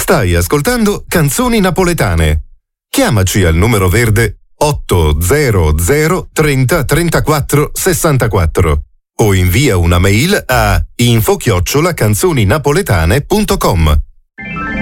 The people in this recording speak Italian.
Stai ascoltando Canzoni Napoletane. Chiamaci al numero verde 800 30 34 64 o invia una mail a info@canzoninapoletane.com.